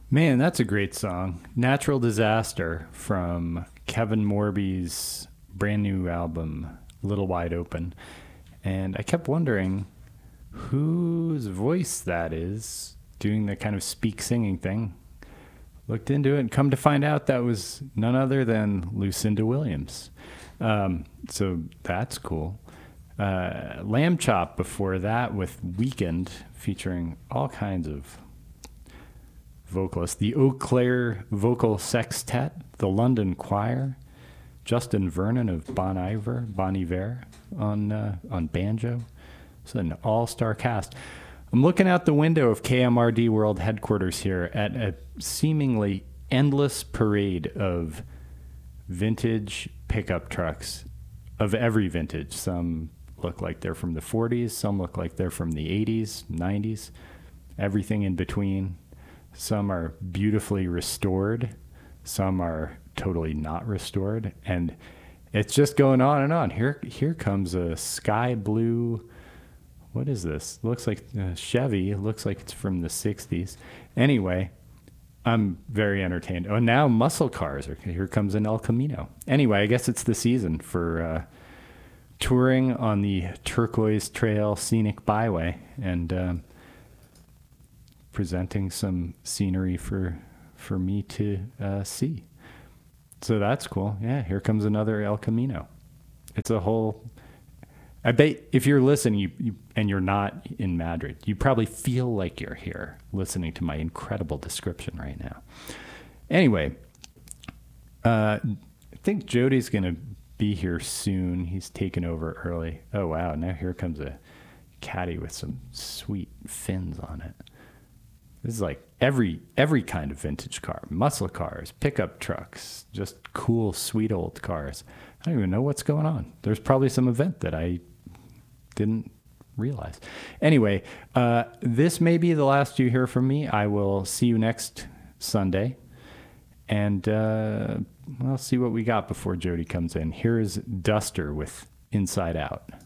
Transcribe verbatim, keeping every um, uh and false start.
Man, that's a great song. Natural Disaster from Kevin Morby's brand new album, Little Wide Open. And I kept wondering whose voice that is doing the kind of speak singing thing. Looked into it and come to find out that was none other than Lucinda Williams. Um, so that's cool. Uh, Lamb Chop before that with Weekend featuring all kinds of vocalists. The Eau Claire Vocal Sextet, the London Choir, Justin Vernon of Bon Iver, Bon Iver on, uh, on banjo. It's an all-star cast. I'm looking out the window of K M R D World Headquarters here at a seemingly endless parade of vintage pickup trucks of every vintage. Some look like they're from the forties. Some look like they're from the eighties, nineties, everything in between. Some are beautifully restored. Some are totally not restored. And it's just going on and on. Here, here comes a sky blue. What is this? Looks like a Chevy. It looks like it's from the sixties. Anyway, I'm very entertained. Oh, now muscle cars. Are, here comes an El Camino. Anyway, I guess it's the season for uh, touring on the Turquoise Trail Scenic Byway and um, presenting some scenery for for me to uh, see. So that's cool. Yeah, here comes another El Camino. It's a whole... I bet if you're listening you, you, and you're not in Madrid, you probably feel like you're here listening to my incredible description right now. Anyway, uh, I think Jody's going to be here soon. He's taken over early. Oh, wow. Now here comes a caddy with some sweet fins on it. This is like every every kind of vintage car. Muscle cars, pickup trucks, just cool, sweet old cars. I don't even know what's going on. There's probably some event that I didn't realize. Anyway, uh, this may be the last you hear from me. I will see you next Sunday. And uh, I'll see what we got before Jody comes in. Here is Duster with Inside Out.